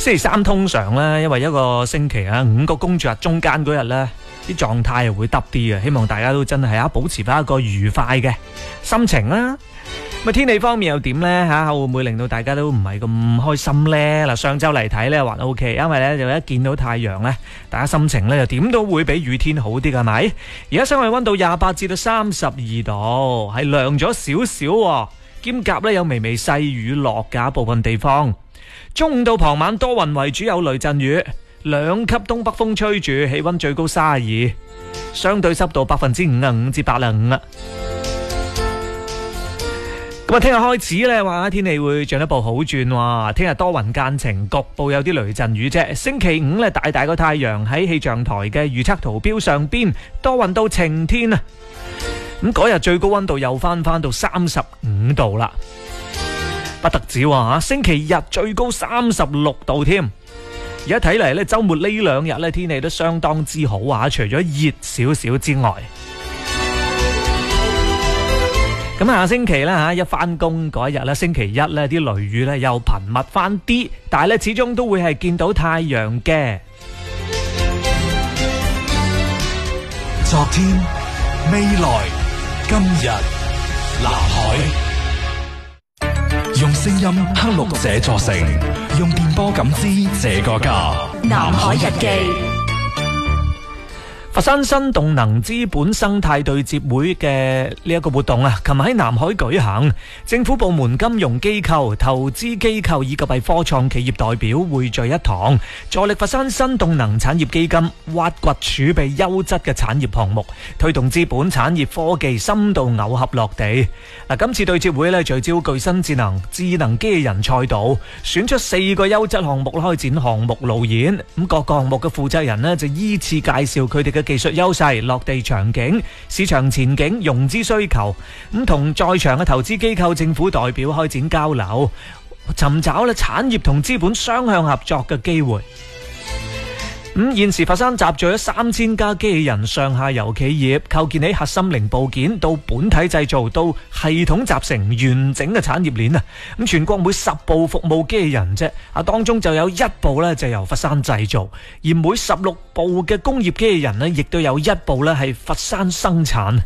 星期三通常咧，因為一個星期啊5個工作日中間嗰日咧，啲狀態係會耷啲嘅，希望大家都真係保持翻一個愉快嘅心情啦。咁天氣方面又點呢？會唔會令到大家都唔係咁開心呢？嗱，上週嚟睇呢還 OK， 因為呢就一見到太陽呢，大家心情呢就點都會比雨天好啲㗎，係咪？而家室外溫度28至到32度，係涼咗少少，兼夾呢有微微細雨落㗎，部分地方。中午到傍晚多雲為主，有雷陣雨，2級東北風吹住，氣溫最高32，相對濕度55%至85%。咁啊，聽日開始咧，話天氣會進一步好轉喎。聽日多雲間晴，局部有啲雷陣雨啫。星期五咧，大個太陽喺氣象台嘅預測圖標上邊，多雲到晴天啊。咁嗰日最高溫度又翻到35度啦，不特止喎，星期日最高36度添。而家睇嚟咧，週末呢2日咧，天氣都相當之好啊，除咗熱少少之外。咁下星期咧一翻工嗰日咧，星期一咧啲雷雨咧又頻密翻啲，但係咧始終都會係見到太陽嘅。 昨天、未來、今日，南海用聲音刻錄這座城，用電波感知這個家。南海日記。 佛山新動能資本生態對接會嘅呢一個活動啊，琴日喺南海舉行，政府部門、金融機構、投資機構以及係科創企業代表匯聚一堂，助力佛山新動能產業基金挖掘儲備優質嘅產業項目，推動資本產業科技深度耦合落地。嗱，今次對接會咧聚焦具身智能機器人賽道，選出4個優質項目開展項目路演。咁各個項目嘅負責人咧就依次介紹佢哋嘅技術優勢、落地場景、市場前景、融資需求，咁同在場嘅投資機構、政府代表開展交流，尋找咧產業同資本雙向合作嘅機會。現時佛山集聚咗3000家機器人上下游企業，構建起核心零部件到本體製造到系統集成完整嘅產業鏈啊！咁全國每10部服務機器人啫，當中就有1部咧就由佛山製造，而每16部嘅工業機器人呢，亦都有1部咧係佛山生產。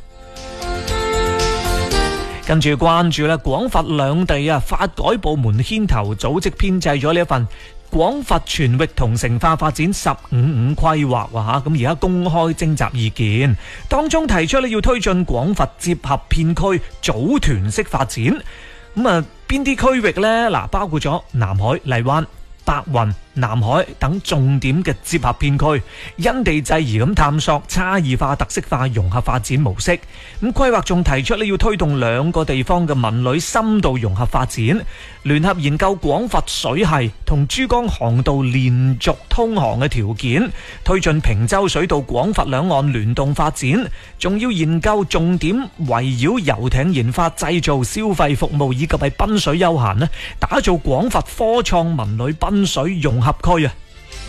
跟住關注咧廣佛兩地發改部門牽頭組織編製咗呢一份廣佛全域同城化發展15-5規劃咁而家公開徵集意見，當中提出要推進廣佛接合片區組團式發展。邊啲區域呢？包括咗南海、荔灣、白雲、南海等重點嘅接合片區，因地制宜咁探索差異化、特色化、融合發展模式。規劃仲提出要推動2個地方嘅文旅深度融合發展，聯合研究廣佛水系同珠江航道連續通航嘅條件，推進平洲水道廣佛兩岸聯動發展。仲要研究重點圍繞遊艇研發、製造、消費服務以及係濱水休閒呢，打造廣佛科創文旅濱水融合區啊！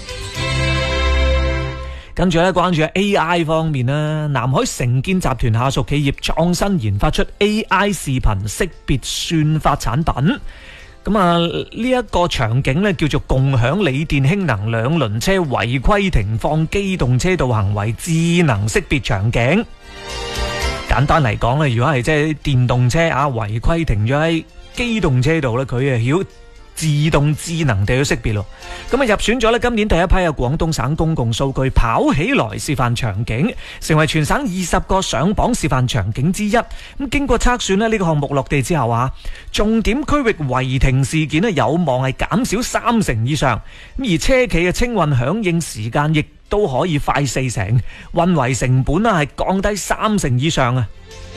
跟住咧，關注 AI 方面啦，南海成建集團下屬企業創新研發出 AI 視頻識別算法產品。呢一個場景咧叫做共享鋰電氫能兩輪車違規停放機動車道行為智能識別場景。簡單嚟講咧，如果係即係電動車違規停咗喺機動車道咧，佢曉自動智能地去識別咯。入選咗今年第一批嘅廣東省公共數據跑起來示範場景，成為全省20個上榜示範場景之一。經過測選呢個項目落地之後重點區域違停事件有望係減少30%以上，而車企嘅清運響應時間亦都可以快40%，運維成本係降低30%以上啊！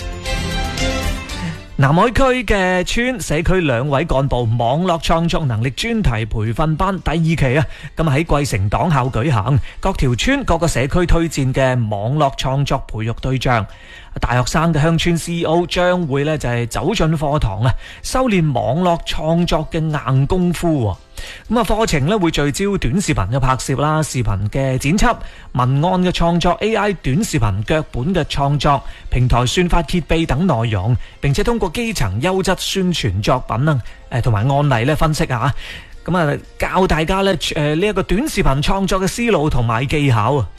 南海區嘅村社區2位幹部網絡創作能力專題培訓班第2期今日喺桂城黨校舉行，各條村各個社區推薦嘅網絡創作培育對象。大學生嘅鄉村 CEO 將會就係走進課堂修煉網絡創作嘅硬功夫。課程會聚焦短視頻嘅拍攝啦、視頻嘅剪輯、文案嘅創作、AI 短視頻腳本嘅創作、平台算法設備等內容，並且通過基層優質宣傳作品同埋案例分析下咁啊教大家咧呢一個短視頻創作嘅思路同埋技巧啊。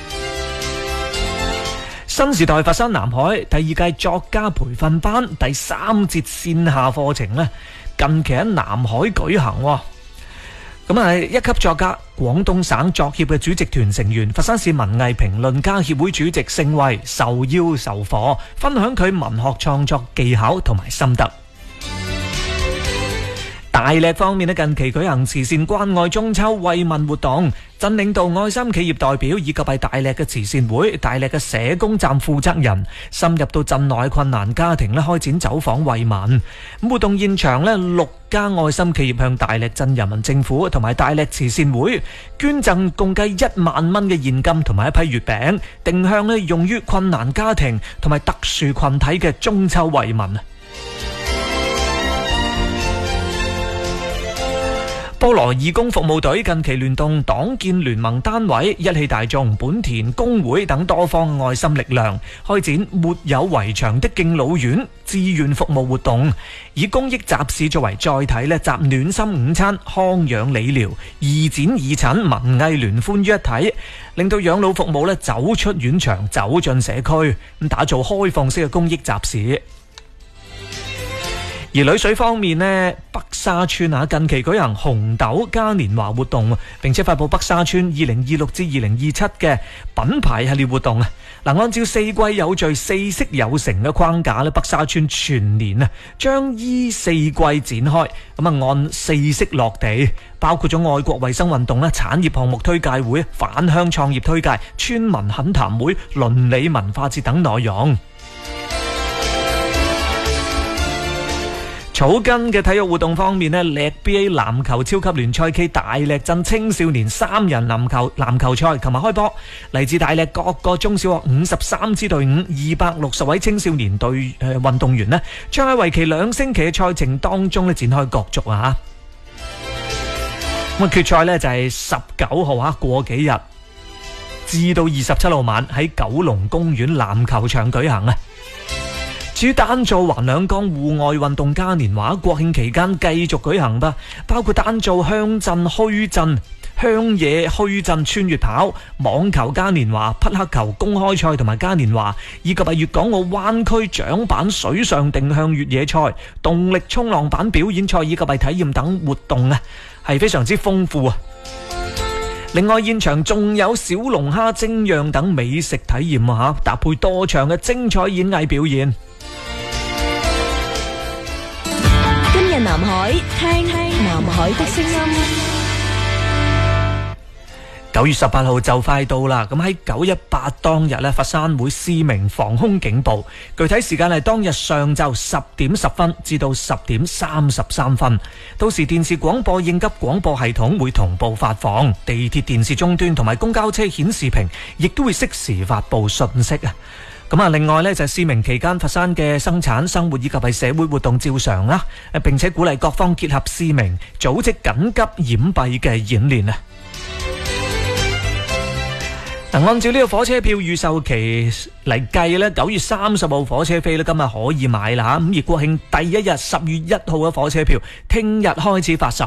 新時代佛山南海第二屆作家培訓班第3節線下課程咧，近期喺南海舉行喎。咁啊，一級作家、廣東省作協嘅主席團成員、佛山市文藝評論家協會主席盛惠受邀授課，分享佢文學創作技巧同埋心得。大瀝方面咧，近期舉行慈善關愛中秋慰問活動，鎮領導愛心企業代表以及係大瀝嘅慈善會、大瀝嘅社工站負責人，深入到鎮內困難家庭咧，開展走訪慰問。活動現場咧，6家愛心企業向大瀝鎮人民政府同埋大瀝慈善會捐贈共計1萬蚊嘅現金同埋一批月餅，定向咧用於困難家庭同埋特殊群體嘅中秋慰問。菠蘿義工服務隊近期聯動黨建聯盟單位、一汽大眾、本田工會等多方愛心力量，開展沒有圍牆的敬老院志願服務活動，以公益集市作為載體咧，集暖心午餐、康養理療、義展義診、文藝聯歡於一體，令到養老服務咧走出院場，走進社區，咁打造開放式嘅公益集市。而女水方面呢，北沙村近期舉行紅豆嘉年華活動，並且發布北沙村2026至2027嘅品牌系列活動。按照4季有序、4色有成嘅框架，北沙村全年將依4季展開，按4色落地，包括咗愛國衛生運動、產業項目推介會、返鄉創業推介、村民懇談會、倫理文化節等內容。草根嘅體育活動方面呢，瀝 BA 籃球超級聯賽暨大瀝鎮青少年3人籃球賽琴日開波，嚟自大瀝各個中小學53支隊伍260位青少年運動員呢，將喺為期2星期嘅賽程當中展開角逐啊！咁決賽呢就係19號過幾日，至到27號晚喺九龍公園籃球場舉行啊！至於單造橫兩江戶外運動嘉年華，國慶期間繼續舉行吧，包括單造鄉野墟鎮穿越跑、網球嘉年華、匹克球公開賽同埋嘉年華，以及係粵港澳灣區掌板水上定向越野賽、動力衝浪板表演賽以及係體驗等活動啊，係非常之豐富啊！另外現場仲有小龍蝦蒸釀等美食體驗啊，搭配多場嘅精彩演藝表演。 今日南海聽南海的聲音。 9月18號就快到啦，咁喺918當日咧，佛山會試鳴防空警報，具體時間係當日上晝10點10分至到10點33分。到時電視廣播應急廣播系統會同步發放，地鐵電視終端同埋公交車顯示屏亦都會適時發布信息啊。另外呢，就係試鳴期間佛山嘅生產生活以及係社會活動照常啦，並且鼓勵各方結合試鳴，組織緊急掩蔽嘅演練啊。按照呢個火車票預售期嚟計呢，9月30號火車飛呢今日可以買啦，咁而國慶第一日10月1號嘅火車票聽日開始發售。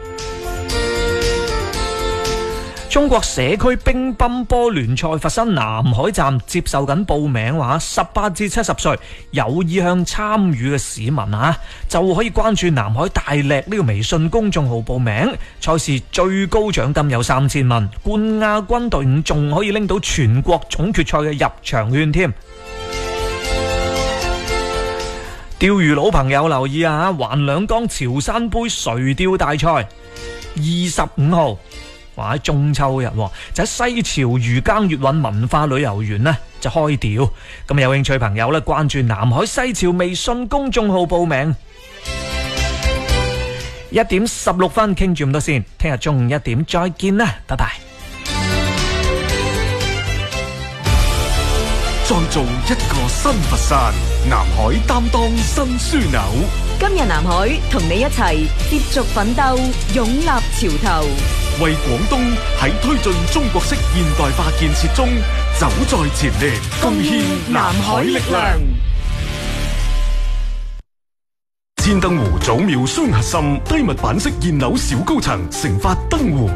中國社區乒乓波聯賽佛山南海站接受緊報名，18至70歲有意向參與嘅市民就可以關注南海大瀝呢個微信公眾號報名。賽事最高獎金有3000蚊，冠亞軍隊伍仲可以拎到全國總決賽嘅入場券添。釣魚老朋友留意橫兩江潮汕杯垂釣大賽25號。話喺中秋日就喺西樵漁耕粵韻文化旅遊園呢就開釣，咁有興趣朋友呢關注南海西樵微信公眾號報名。1點16分傾住咁多先，聽日中午1點再見啦，拜拜。 再做一個新佛山，南海擔當新樞紐。 今日南海同你一齊接續奮鬥，勇立潮頭， 為廣東喺推進中國式現代化建設中走在前列，貢獻南海力量。 天燈湖祖廟雙核心低密版式現樓小高層，成發燈湖。